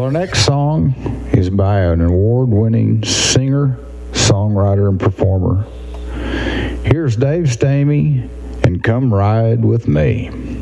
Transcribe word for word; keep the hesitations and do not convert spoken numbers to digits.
our next song is by an award-winning singer, songwriter, and performer. Here's Dave Stamey and Come Ride With Me.